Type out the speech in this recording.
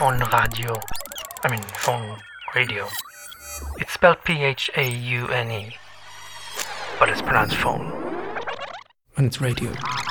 phone radio. Phone radio. It's spelled Phaune, but it's pronounced phone. And it's radio.